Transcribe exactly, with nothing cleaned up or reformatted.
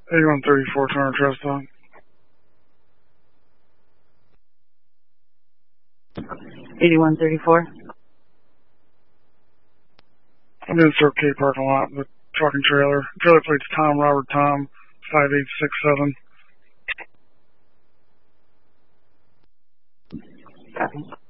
eighty-one thirty-four, Turner Trust Dog. eighty-one thirty-four. I'm in Circle K parking lot with truck and trailer. Trailer plate's Tom Robert Tom, five eight six seven. Copy.